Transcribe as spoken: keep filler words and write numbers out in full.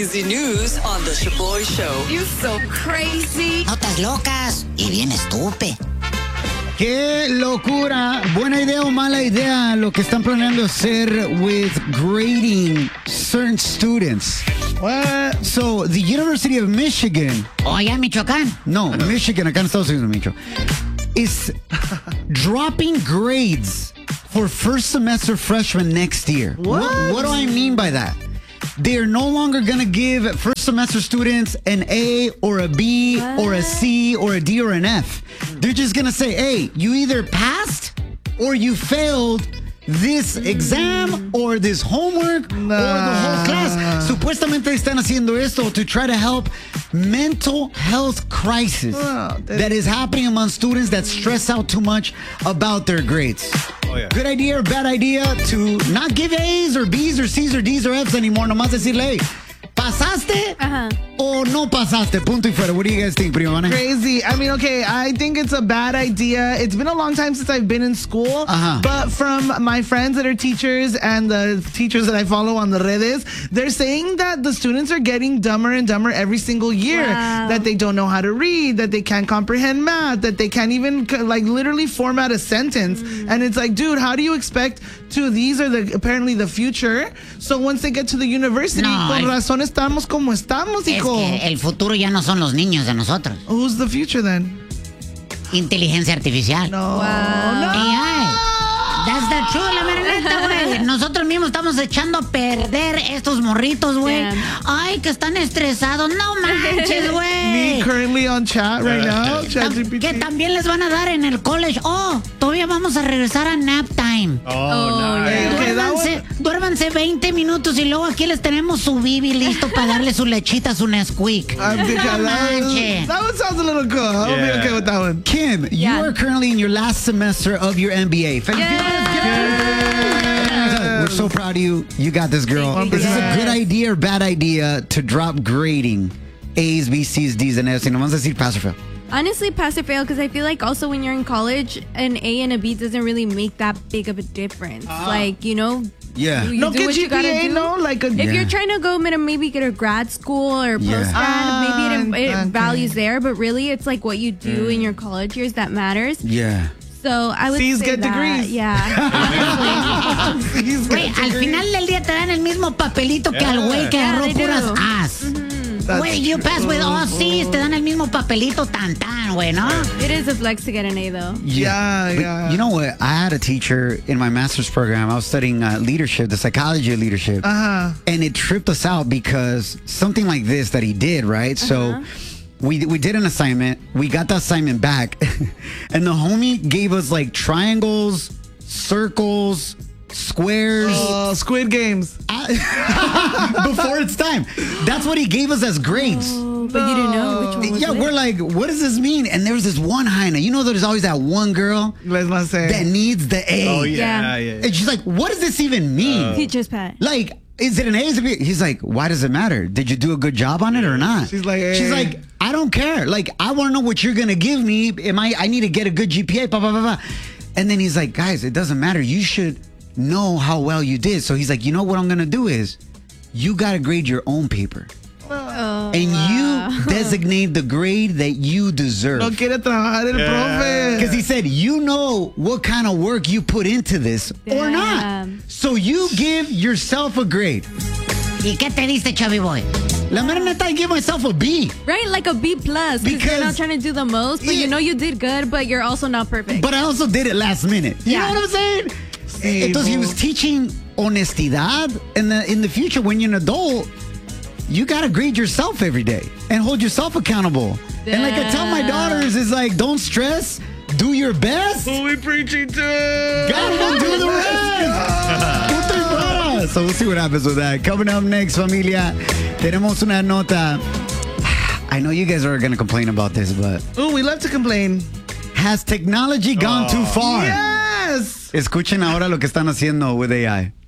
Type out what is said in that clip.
crazy news on The Shaboy Show. You're so crazy. Notas locas y bien estúpido. ¡Qué locura! ¿Buena idea o mala idea lo que están planeando hacer with grading certain students? What? So, the University of Michigan... Oh, ya Michoacán. No, Michigan, acá en Estados Unidos, Micho. Is dropping grades for first semester freshmen next year. What? What, what do I mean by that? They're no longer going to give first semester students an A or a B what? or a C or a D or an F. They're just going to say, hey, you either passed or you failed this exam or this homework nah. or the whole class. Supuestamente están haciendo esto to try to help mental health crisis oh, that is happening among students that stress out too much about their grades. Oh, yeah. Good idea or bad idea to not give A's or B's or C's or D's or F's anymore. Nomás decirle, hey, ¿pasaste uh-huh. o no pasaste? Punto y fuera. What do you guys think, Prima? Crazy. I mean, okay, I think it's a bad idea. It's been a long time since I've been in school, uh-huh. but from my friends that are teachers and the teachers that I follow on the redes, they're saying that the students are getting dumber and dumber every single year. Wow. That they don't know how to read, that they can't comprehend math, that they can't even like literally format a sentence. Mm. And it's like, dude, how do you expect to? These are the apparently the future. So once they get to the university, no, con razón estamos como estamos, hijo. Es que el futuro ya no son los niños de nosotros. Who's the future then? Inteligencia artificial. No. Wow. No. A I. That's the truth, la mera neta, güey. Nosotros mismos estamos echando a perder estos morritos, güey. Ay, que están estresados. No manches, güey. Me currently on chat right now. Chat G P T. Que también les van a dar en el college. Oh, todavía vamos a regresar a nap time. Oh, oh nice. Okay, duérmanse, duérmanse veinte minutos y luego aquí les tenemos su bibi listo para darle su lechita, su Nesquik. No manches. That one sounds a little cool. I'll yeah. be okay with that one. Kim, yeah. you are currently in your last semester of your M B A. Yeah. We're so proud of you. You got this, girl. Is this a good idea or bad idea to drop grading A's, B's, C's, D's, and F's? Y nomás decir pass or fail. Honestly, pass or fail, because I feel like also when you're in college, an A and a B doesn't really make that big of a difference. Uh, like, you know, yeah. you no do what you gotta do. No, like a, if yeah. you're trying to go maybe get a grad school or post grad, yeah. maybe it, it okay. values there, but really it's like what you do mm. in your college years that matters. Yeah. So I would C's say get that, degrees. Yeah. Güey, al final del día te dan el mismo papelito yeah. que al güey que yeah, agarró puras A's. Mm-hmm. Güey, you pass with all C's, te dan el mismo papelito tan tan, güey, ¿no? It is a flex to get an A, though. Yeah, yeah. yeah. You know what? I had a teacher in my master's program. I was studying uh, leadership, the psychology of leadership. Uh-huh. And it tripped us out because something like this that he did, right? Uh-huh. So we we did an assignment. We got the assignment back. And the homie gave us like triangles, circles, squares. Uh, Squid Games. Before it's time. That's what he gave us as grades. Oh, but you didn't know which one was Yeah, it? we're like, what does this mean? And there was this one hyena. You know, there's always that one girl that needs the A. Oh, yeah, yeah. yeah. yeah. And she's like, what does this even mean? Uh, Teacher's pet. Like, is it an A? Is it a B? He's like, why does it matter? Did you do a good job on it or not? She's like, hey. She's like, I don't care. Like, I want to know what you're going to give me. Am I, I need to get a good G P A, blah, blah, blah, blah. And then he's like, guys, it doesn't matter. You should know how well you did. So he's like, you know what I'm going to do is you got to grade your own paper. Oh, and wow. you designate the grade that you deserve. No quiere trabajar el profe. Because he said, you know what kind of work you put into this Damn. or not. So you give yourself a grade. ¿Y qué te diste, Chubby Boy? La mera neta, I give myself a B. Right, like a B plus. Because you're not trying to do the most, but yeah. you know you did good, but you're also not perfect. But I also did it last minute. You yeah. know what I'm saying? Sí, Entonces he was teaching honestidad. In the, in the future, when you're an adult, you got to grade yourself every day and hold yourself accountable. Yeah. And like I tell my daughters, it's like, don't stress. Do your best. Who we preaching to? God will do the rest. So we'll see what happens with that. Coming up next, familia, tenemos una nota. I know you guys are going to complain about this, but... Oh, we love to complain. Has technology gone oh. too far? Yes. Escuchen ahora lo que están haciendo with A I.